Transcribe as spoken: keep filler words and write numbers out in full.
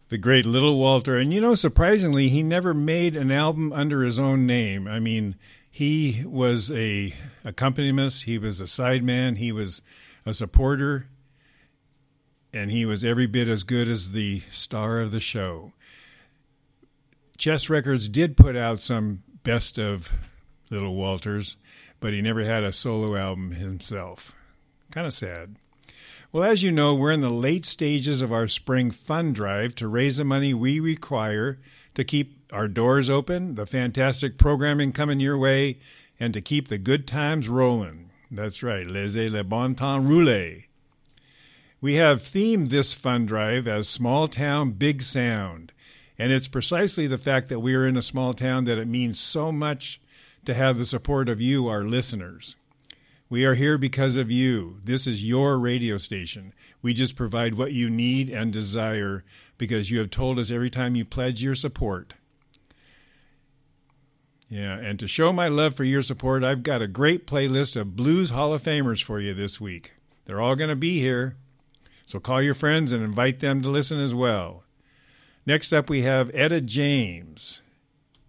The great Little Walter. And, you know, surprisingly, he never made an album under his own name. I mean, he was a accompanist, he was a sideman, he was a supporter, and he was every bit as good as the star of the show. Chess Records did put out some best of Little Walters, but he never had a solo album himself. Kind of sad. Well, as you know, we're in the late stages of our spring fund drive to raise the money we require to keep our doors open, the fantastic programming coming your way, and to keep the good times rolling. That's right, laissez le bon temps rouler. We have themed this fund drive as Small Town, Big Sound, and it's precisely the fact that we are in a small town that it means so much to have the support of you, our listeners. We are here because of you. This is your radio station. We just provide what you need and desire because you have told us every time you pledge your support. Yeah, and to show my love for your support, I've got a great playlist of Blues Hall of Famers for you this week. They're all going to be here, so call your friends and invite them to listen as well. Next up, we have Etta James.